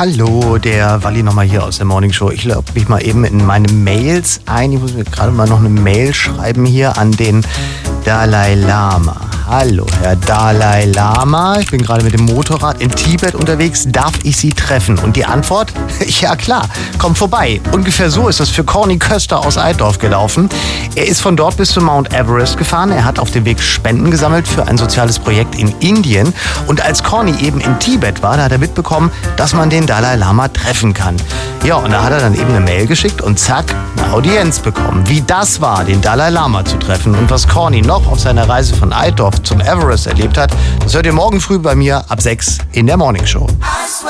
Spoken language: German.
Hallo, der Walli nochmal hier aus der Morning Show. Ich logge mich mal eben in meine Mails ein. Ich muss mir gerade mal noch eine Mail schreiben hier an den Dalai Lama. Hallo, Herr Dalai Lama. Ich bin gerade mit dem Motorrad in Tibet unterwegs. Darf ich Sie treffen? Und die Antwort? Ja klar, komm vorbei. Ungefähr so ist das für Corny Köster aus Altdorf gelaufen. Er ist von dort bis zu Mount Everest gefahren. Er hat auf dem Weg Spenden gesammelt für ein soziales Projekt in Indien. Und als Corny eben in Tibet war, da hat er mitbekommen, dass man den Dalai Lama treffen kann. Ja, und da hat er dann eben eine Mail geschickt und zack, eine Audienz bekommen. Wie das war, den Dalai Lama zu treffen und was Corny noch auf seiner Reise von Altdorf zum Everest erlebt hat, das hört ihr morgen früh bei mir ab 6 in der Morning Show.